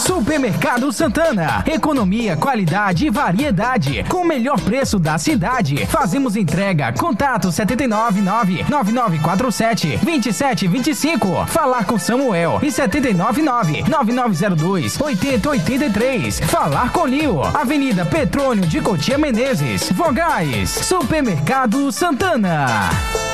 Supermercado Santana. Economia, qualidade e variedade. Com o melhor preço da cidade. Fazemos entrega. Contato 799-9947-2725. Falar com Samuel. E 799-9902-8083. Falar com Lio. Avenida Petrônio de Cotia Menezes. Vogais. Supermercado Santana.